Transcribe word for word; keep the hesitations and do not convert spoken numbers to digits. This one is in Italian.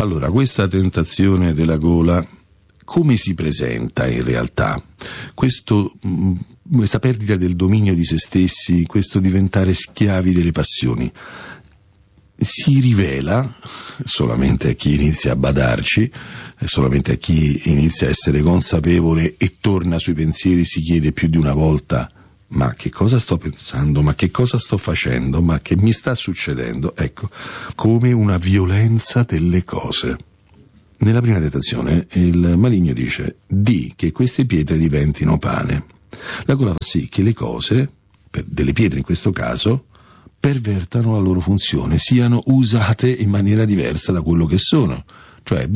Allora, questa tentazione della gola, come si presenta in realtà? Questo, mh, questa perdita del dominio di se stessi, questo diventare schiavi delle passioni, si rivela solamente a chi inizia a badarci, solamente a chi inizia a essere consapevole e torna sui pensieri, si chiede più di una volta: ma che cosa sto pensando, ma che cosa sto facendo, ma che mi sta succedendo? Ecco, come una violenza delle cose. Nella prima tentazione il maligno dice: di che queste pietre diventino pane. La gola fa sì che le cose, per delle pietre in questo caso, pervertano la loro funzione, siano usate in maniera diversa da quello che sono, cioè